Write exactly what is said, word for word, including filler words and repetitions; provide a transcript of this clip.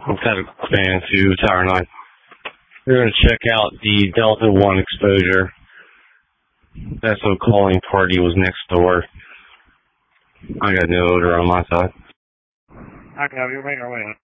I'm kind of fan to Tower nine. We're going to check out the Delta one exposure. That so calling party was next door. I got no odor on my side. I can have you make our way in.